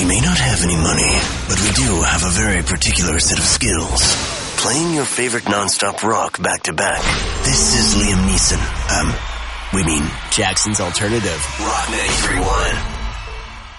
may not have any money, but we do have a very particular set of skills. Playing your favorite non-stop rock back-to-back. This is Liam Neeson. We mean Jackson's Alternative. Rock 93.1.